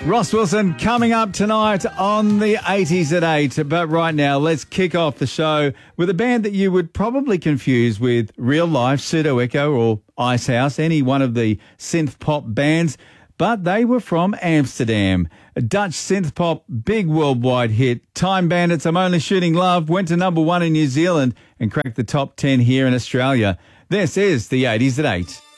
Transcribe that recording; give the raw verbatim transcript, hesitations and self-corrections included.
Ross Wilson coming up tonight on the eighties at eight. But right now, let's kick off the show with a band that you would probably confuse with Real Life, Pseudo Echo or Icehouse, any one of the synth pop bands. But they were from Amsterdam. A Dutch synth pop, big worldwide hit. Time Bandits, I'm Only Shooting Love, went to number one in New Zealand and cracked the top ten here in Australia. This is the eighties at eight.